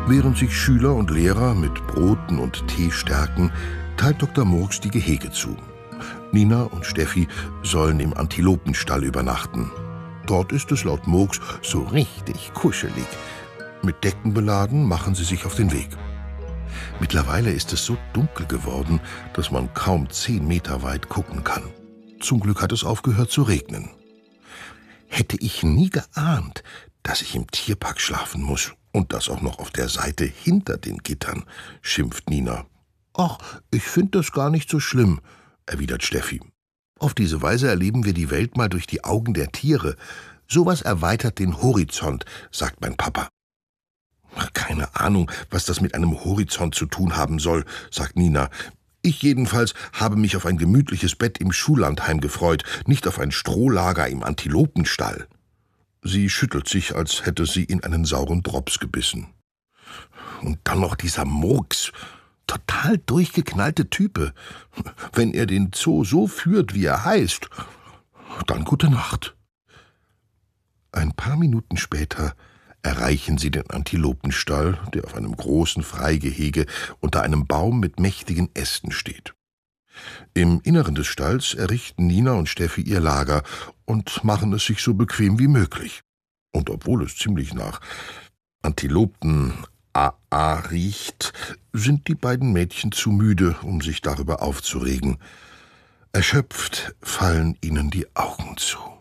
Während sich Schüler und Lehrer mit Broten und Tee stärken, teilt Dr. Murks die Gehege zu. Nina und Steffi sollen im Antilopenstall übernachten. Dort ist es laut Murks so richtig kuschelig. Mit Decken beladen machen sie sich auf den Weg. Mittlerweile ist es so dunkel geworden, dass man kaum 10 Meter weit gucken kann. Zum Glück hat es aufgehört zu regnen. Hätte ich nie geahnt, dass ich im Tierpark schlafen muss und das auch noch auf der Seite hinter den Gittern, schimpft Nina. Ach, ich finde das gar nicht so schlimm, erwidert Steffi. Auf diese Weise erleben wir die Welt mal durch die Augen der Tiere. Sowas erweitert den Horizont, sagt mein Papa. Keine Ahnung, was das mit einem Horizont zu tun haben soll, sagt Nina. Ich jedenfalls habe mich auf ein gemütliches Bett im Schullandheim gefreut, nicht auf ein Strohlager im Antilopenstall. Sie schüttelt sich, als hätte sie in einen sauren Drops gebissen. Und dann noch dieser Murks. Total durchgeknallte Type. Wenn er den Zoo so führt, wie er heißt, dann gute Nacht. Ein paar Minuten später erreichen sie den Antilopenstall, der auf einem großen Freigehege unter einem Baum mit mächtigen Ästen steht. Im Inneren des Stalls errichten Nina und Steffi ihr Lager und machen es sich so bequem wie möglich. Und obwohl es ziemlich nach Antilopen-AA riecht, sind die beiden Mädchen zu müde, um sich darüber aufzuregen. Erschöpft fallen ihnen die Augen zu.